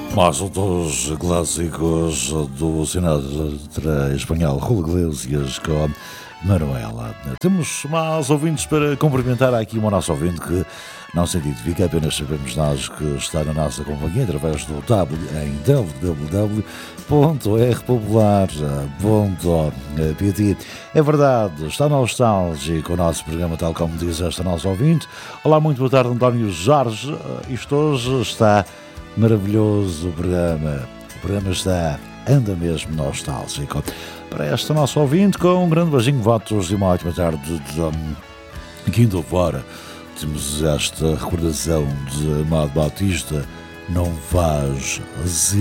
Mais um dos clássicos do cinema espanhol, Julio Iglesias com Manuela. Temos mais ouvintes para cumprimentar. Há aqui uma nossa ouvinte que não se identifica, apenas sabemos nós que está na nossa companhia através do www.rpopular.pt. É verdade, está nostálgico o nosso programa, tal como diz esta nossa ouvinte. Olá, muito boa tarde, António Jorge. Isto hoje está maravilhoso o programa. O programa anda mesmo nostálgico. Para esta nossa ouvinte, com um grande beijinho, votos de uma ótima tarde de quinta-feira. Temos esta recordação de Amado Batista, não faz